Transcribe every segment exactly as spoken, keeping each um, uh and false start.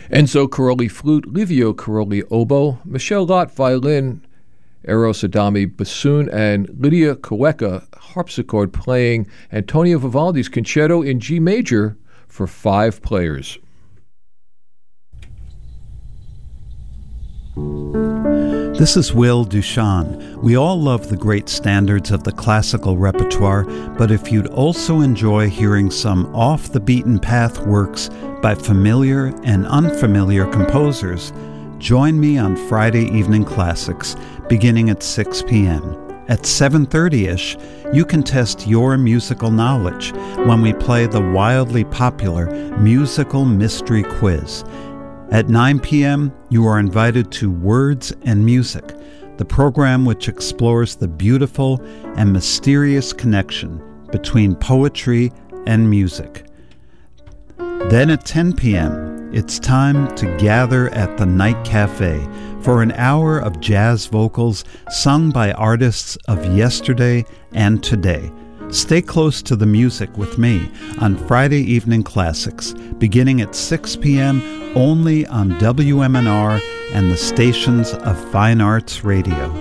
Enzo Caroli flute, Livio Caroli oboe, Michelle Lott violin, Eros Adami bassoon, and Lydia Koweka harpsichord playing Antonio Vivaldi's concerto in G major for five players. This is Will Duchan. We all love the great standards of the classical repertoire, but if you'd also enjoy hearing some off-the-beaten-path works by familiar and unfamiliar composers, join me on Friday Evening Classics, beginning at six p.m. At seven thirty-ish, you can test your musical knowledge when we play the wildly popular Musical Mystery Quiz. At nine p.m., you are invited to Words and Music, the program which explores the beautiful and mysterious connection between poetry and music. Then at ten p.m., it's time to gather at the Night Cafe for an hour of jazz vocals sung by artists of yesterday and today. Stay close to the music with me on Friday Evening Classics, beginning at six p.m. only on W M N R and the stations of Fine Arts Radio.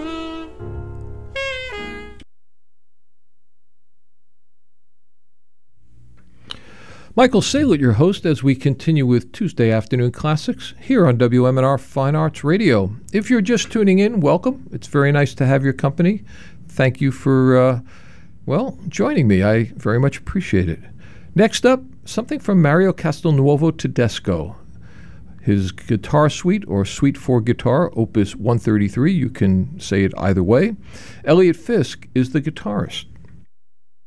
Michael Saylor, your host, as we continue with Tuesday Afternoon Classics here on W M N R Fine Arts Radio. If you're just tuning in, welcome. It's very nice to have your company. Thank you for, uh, well, joining me. I very much appreciate it. Next up, something from Mario Castelnuovo Tedesco. His guitar suite, or suite for guitar, opus one thirty-three. You can say it either way. Elliot Fisk is the guitarist.